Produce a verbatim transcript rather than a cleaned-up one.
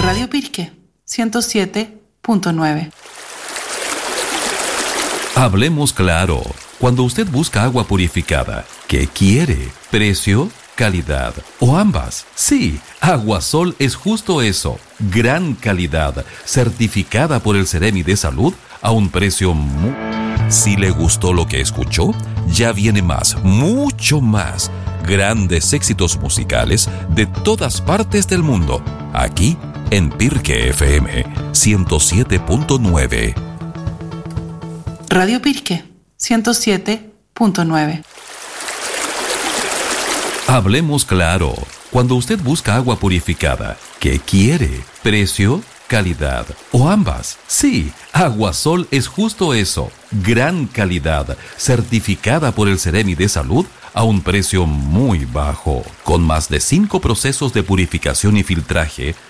Radio Pirque, ciento siete punto nueve. Hablemos claro. Cuando usted busca agua purificada, ¿qué quiere? ¿Precio? ¿Calidad? ¿O ambas? Sí, Aguasol es justo eso. Gran calidad, certificada por el Ceremi de Salud a un precio muy... Si le gustó lo que escuchó, ya viene más, mucho más. Grandes éxitos musicales de todas partes del mundo. Aquí en Pirque F M ciento siete punto nueve. Radio Pirque, ciento siete punto nueve. Hablemos claro. Cuando usted busca agua purificada, ¿qué quiere? ¿Precio? ¿Calidad? ¿O ambas? Sí, Aguasol es justo eso. Gran calidad, certificada por el Ceremi de Salud a un precio muy bajo. Con más de cinco procesos de purificación y filtraje,